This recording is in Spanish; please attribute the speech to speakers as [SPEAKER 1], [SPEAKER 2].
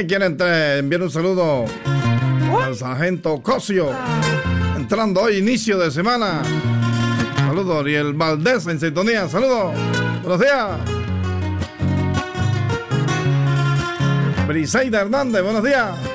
[SPEAKER 1] Quiero enviar un saludo al sargento Cosio, entrando hoy, inicio de semana. Saludos, Ariel Valdés en sintonía. Saludos, buenos días. Briseida Hernández, buenos días.